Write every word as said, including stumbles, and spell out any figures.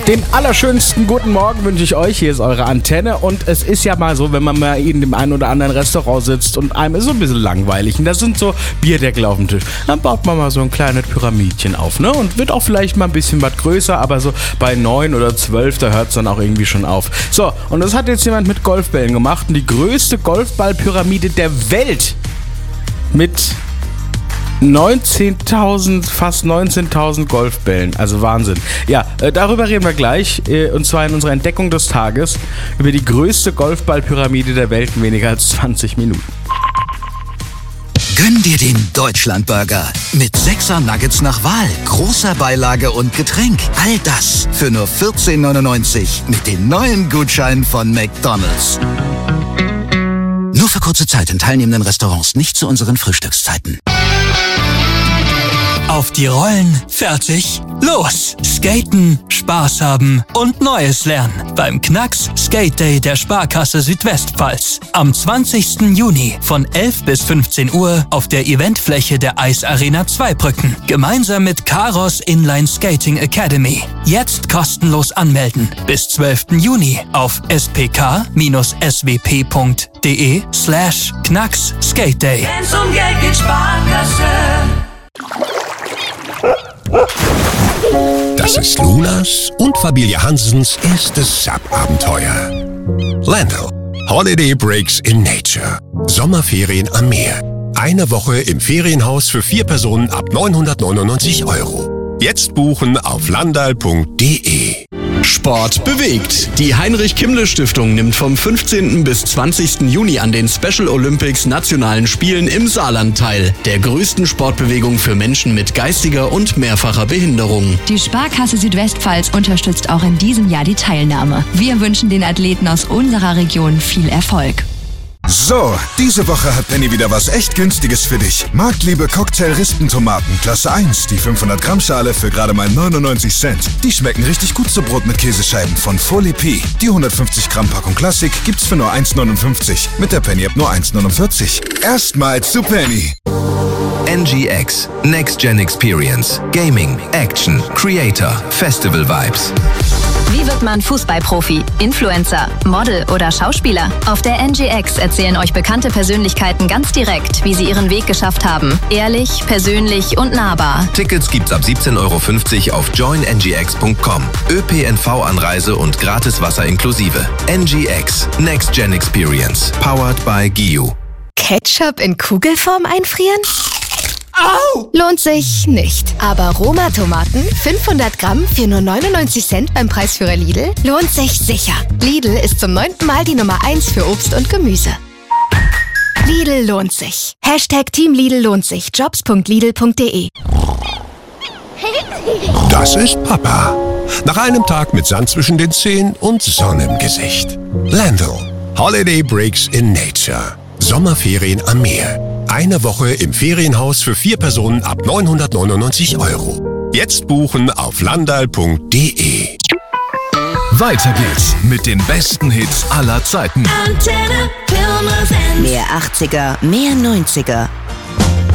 Den allerschönsten guten Morgen wünsche ich euch. Hier ist eure Antenne und es ist ja mal so, wenn man mal in dem einen oder anderen Restaurant sitzt und einem ist so ein bisschen langweilig und da sind so Bierdeckel auf dem Tisch, dann baut man mal so ein kleines Pyramidchen auf, ne? Und wird auch vielleicht mal ein bisschen was größer, aber so bei neun oder zwölf, da hört es dann auch irgendwie schon auf. So, und das hat jetzt jemand mit Golfbällen gemacht und die größte Golfballpyramide der Welt mit neunzehntausend, fast neunzehntausend Golfbällen, also Wahnsinn. Ja, äh, darüber reden wir gleich, äh, und zwar in unserer Entdeckung des Tages, über die größte Golfballpyramide der Welt in weniger als zwanzig Minuten. Gönn dir den Deutschlandburger mit sechser Nuggets nach Wahl, großer Beilage und Getränk. All das für nur vierzehn neunundneunzig mit den neuen Gutscheinen von McDonald's. Nur für kurze Zeit in teilnehmenden Restaurants, nicht zu unseren Frühstückszeiten. Auf die Rollen, fertig, los! Skaten, Spaß haben und Neues lernen beim Knacks Skate Day der Sparkasse Südwestpfalz. Am zwanzigsten Juni von elf bis fünfzehn Uhr auf der Eventfläche der Eisarena Zweibrücken. Gemeinsam mit Karos Inline Skating Academy. Jetzt kostenlos anmelden. Bis zwölften Juni auf spk-swp.de slash Knacks Skate Day. Wenn's um Geld geht, Sparkasse. Das ist Lunas und Familie Hansens erstes Sub-Abenteuer. Lando. Holiday Breaks in Nature. Sommerferien am Meer. Eine Woche im Ferienhaus für vier Personen ab neunhundertneunundneunzig Euro. Jetzt buchen auf landal punkt de. Sport bewegt. Die Heinrich-Kimmle-Stiftung nimmt vom fünfzehnten bis zwanzigsten Juni an den Special Olympics Nationalen Spielen im Saarland teil, der größten Sportbewegung für Menschen mit geistiger und mehrfacher Behinderung. Die Sparkasse Südwestpfalz unterstützt auch in diesem Jahr die Teilnahme. Wir wünschen den Athleten aus unserer Region viel Erfolg. So, diese Woche hat Penny wieder was echt Günstiges für dich. Marktliebe Cocktail-Rispentomaten, Klasse eins, die fünfhundert Gramm Schale für gerade mal neunundneunzig Cent. Die schmecken richtig gut zu Brot mit Käsescheiben von Folie P. Die hundertfünfzig Gramm Packung Klassik gibt's für nur eins neunundfünfzig. Mit der Penny-App nur eins neunundvierzig. Erstmals zu Penny. N G X, Next Gen Experience, Gaming, Action, Creator, Festival Vibes. Wie wird man Fußballprofi, Influencer, Model oder Schauspieler? Auf der N G X erzählen euch bekannte Persönlichkeiten ganz direkt, wie sie ihren Weg geschafft haben. Ehrlich, persönlich und nahbar. Tickets gibt's ab siebzehn Euro fünfzig auf join n g x punkt com. Ö P N V-Anreise und gratis Wasser inklusive. N G X, Next Gen Experience, powered by G I U. Ketchup in Kugelform einfrieren? Au! Lohnt sich nicht. Aber Roma-Tomaten, fünfhundert Gramm für nur neunundneunzig Cent beim Preisführer Lidl, lohnt sich sicher. Lidl ist zum neunten Mal die Nummer eins für Obst und Gemüse. Lidl lohnt sich. Hashtag Team Lidl lohnt sich. jobs punkt lidl punkt de. Das ist Papa. Nach einem Tag mit Sand zwischen den Zehen und Sonne im Gesicht. Lando. Holiday Breaks in Nature. Sommerferien am Meer. Eine Woche im Ferienhaus für vier Personen ab neunhundertneunundneunzig Euro. Jetzt buchen auf landal punkt de. Weiter geht's mit den besten Hits aller Zeiten. Antenne, Mehr achtziger, mehr neunziger.